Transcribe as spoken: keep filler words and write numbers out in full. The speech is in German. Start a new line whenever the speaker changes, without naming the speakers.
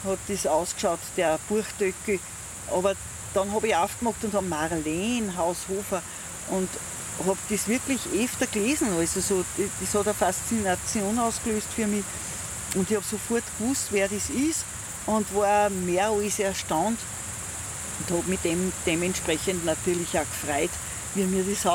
hat das ausgeschaut, der Buchdöckel. Aber dann habe ich aufgemacht und habe Marlene Haushofer und habe das wirklich öfter gelesen. Also so, das hat eine Faszination ausgelöst für mich. Und ich habe sofort gewusst, wer das ist und war mehr als erstaunt und habe mich dem dementsprechend natürlich auch gefreut, wie mir das